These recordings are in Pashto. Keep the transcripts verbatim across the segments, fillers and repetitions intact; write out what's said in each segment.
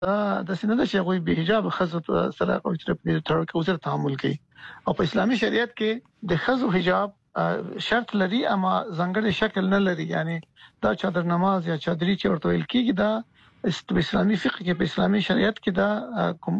دا د سینده چې هغه به حجاب خزو سره او چې په تړ کې وزر تعامل کوي او په اسلامي شریعت کې د خزو حجاب شرط لري اما ځانګړي شکل نه لري، یعنی دا چادر نماز یا چادري چې ورته ویل کیږي دا په اسلامي فقه کې په اسلامي شریعت کې دا کوم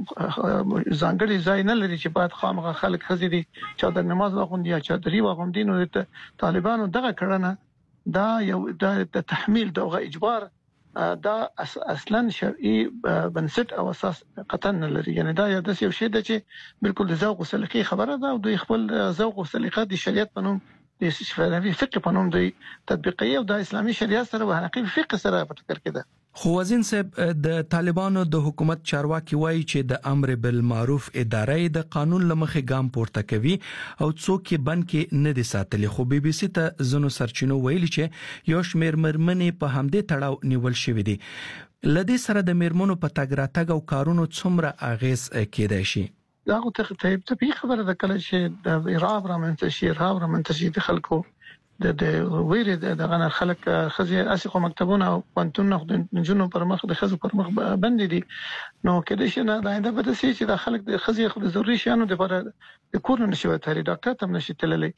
ځانګړي ځای نه لري چې باید خامخا خلک خزي دي چادر نماز واغوندي یا چادري واغوندي. نو طالبانو دغه کړنه دا یو د تحمیل دغه اجبار دا اصلا شرعي بنسټ او اساس قطعا نه لري، یعنی دا یو د یو شی د چې بالکل د ذوق او سلیقې خبره ده او دوی خپل ذوق او سلیقه د شریعت په نوم د اسلامي فقه په نوم دوی تطبیقي او د اسلامي شریعت سره او حقیقي فقه سره په ټکر کې ده. خو وزین صاحب د طالبانو د حکومت چارواکي وایي چې د امر بالمعروف ادارې د قانون لمخې ګام پورته کوي او څوک یې بند کې نه دي ساتلي. خو بي بي سي ته زنو سرچینو ویلي چې یو شمېر مرمنې په همدې تړاو نیول شوې دي. لدې سره د مرمنو په تګ راتګ او کارونو څومره اغیز کېدای شي؟ دا خو ته ته خبره ده کله چې د ارهاب رامنځته شي ارهاب رامنځته شي د خلکو د د ویرې دغه خلک خزي اسقو مکتبونه او پنتون نه جنونو پر مخ د خزو پر مخ بند دي. نو کله چې نه دا د بده سي چې د خلک د خزي خو د ضروري شانو د پر د کور نه شوی تاري ډاکټر تم نشي تللی.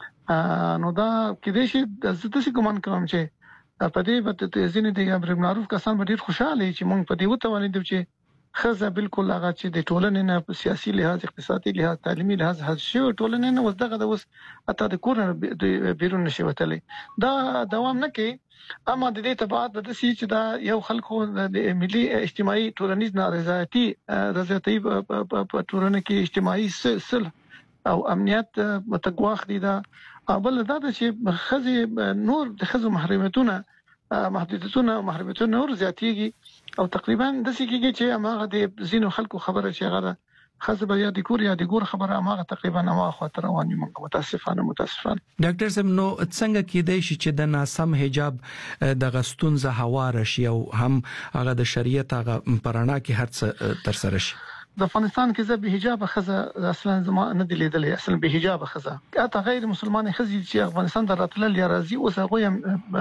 نو دا کله چې د زړه څخه ګمان کوم چې په دې وخت ته ځینې د امر معروف کسان ډیر خوشاله چې مونږ په دې وته ونی دی چې خزه بالکل هغه چې د ټولنې نه سیاسي لحاظ اقتصادي لحاظ تعلیمي لحاظ حذف شو ټولنې نه وسدغه د وس اته د کور نه بیرون نشي وتلی دا دوام نه کوي. اما د دې تبعات د سې چې دا یو خلکو د ملي اجتماعي ټولنیز نارضایتي رضایتي په ټولنه کې اجتماعي صلح او امنیت متګواخ دي. دا اول دا چې خزه نور د خزو محرمتونه محدودیتونه او محرمتونه نور زیاتېږي او تقریبا د سکیږي چې هغه د زینو خلکو خبره چې هغه خزبه یا د کور یا د ګور خبره هغه تقریبا هغه خاطر رواني موږ متاسفانه متاسفانه. ډاکټر سم نو څنګه کېدای شي چې د ناسم حجاب د غستونزه هوار شي او هم هغه د شریعت هغه پرانا کې هرڅ تر سره شي؟ د افغانستان کې زه به حجاب خزه اصلا زما نه دی لیدلې اصلا به حجاب خزه اته غیر مسلمان خزي چې افغانستان ته راتلل یا راځي اوس هغه هم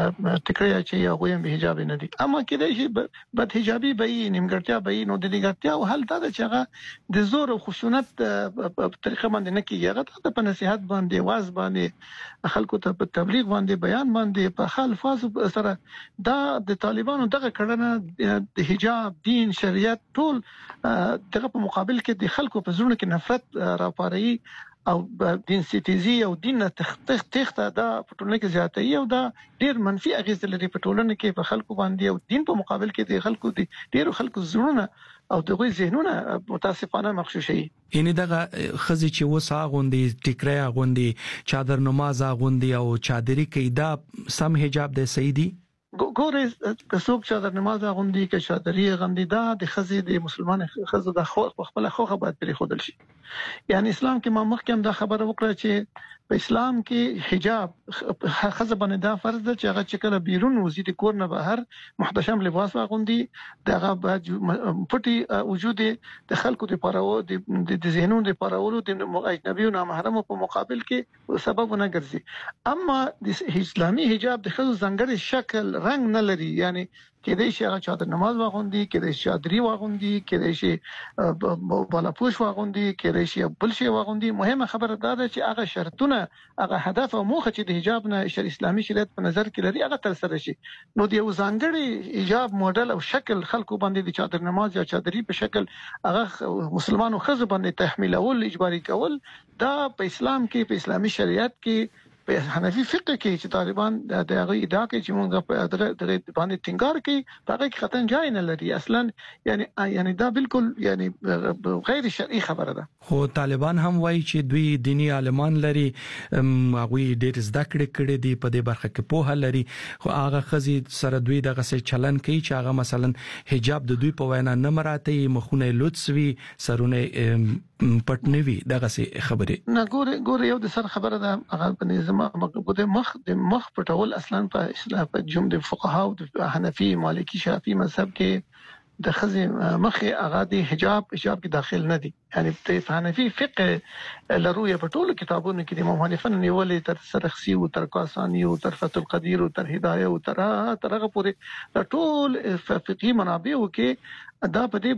تکریا چې هغه هم به حجاب نه دي. اما کله چې بد حجابي به نیمګړتیا به نو د نیمګړتیا او حل دا چې هغه د زور او خشونت په طریقه باندې نه کیږي، هغه په نصيحت باندې واز باندې خلکو ته په تبلیغ باندې بیان باندې په خلفاز سره دا د طالبانو دغه کړنه د حجاب دین شریعت ټول دغه مقابل کې د خلکو په زړونو کې نفرت راپاري او دین ستیزي او دین تخت تخت دا په ټولنه کې زیاتې او دا ډیر منفي اغیز لري په ټولنه کې په خلکو باندې او دین په مقابل کې د خلکو د ډیرو خلکو زړونه او دغه ذهنونه متاسفانه مخشوشي. یعنی دغه خزي چې وسا غوندي ټیکریا غوندي چادر نماز غوندي او چادري کې دا سم حجاب د سیدی ګوره کڅوک چې د نماز غوندي کې شادري غوندي دا د خزي د مسلمان خزو د خو خپل خوغه باید پرې خودل شي. یعنی اسلام کې ما مخکې دا خبره وکړه چې په اسلام کې حجاب خزه باندې دا فرض ده چې هغه چې کله بیرون وزي د کور نه بهر محتشم لباس غوندي دغه پټي وجود د خلکو د پرو د ذهنونو د پرولو د اجنبي او محرم په مقابل کې سبب نه ګرځي. اما د اسلامي حجاب د خزو ځانګړي شکل رنگ نه لري، یعنی کېدای شي هغه چادر نماز واغوندي، کېدای شي چادري واغوندي، کېدای شي بالا پوش واغوندي، کېدای شي بل شي واغوندي. مهمه خبره دا ده چې هغه شرطونه هغه هدف او موخه چې د حجاب نه شر اسلامي شریعت په نظر کې لري هغه تر سره شي. نو د یو ځانګړي حجاب موډل او شکل خلکو باندې د چادر نماز یا چادري په شکل هغه مسلمانانو خزو باندې تحمیل او اجباري کول دا په اسلام کې په اسلامي شریعت کې په حنفي فقه کې چې طالبان د هغه ادعا کوي چې موږ په دغه باندې ټینګار کوي هغه کې خطن جای نه لري اصلا، یعنی یعنی دا بالکل یعنی غیر شرعي خبره ده. خو طالبان هم وایي چې دوی دینی عالمان لري، هغه ډېر زده کړې کړې دي په دې برخه کې پوهه لري، خو هغه خزي سره دوی دغه څه چلن کوي چې هغه مثلا حجاب د دوی په وینا نه مراته مخونه لوڅوي سرونه پټنوي دغه څه خبره نه. ګوره ګوره یو د سر خبره ده هغه په نظام د مخ د مخ پټول اصلا په اسلام په جمله فقها او د حنفي مالکي شافعي مذهب کې د خزي مخه هغه د حجاب حجاب کې داخل نه دي. یعنی په حنفي فقه لروي په ټولو کتابونو کې د امام حنیفه نیولې تر سرخسی او تر قاسانی او تر فتح القدیر او تر هدايه او تر ترغه پورې ټول فقهي منابع کې دا په دې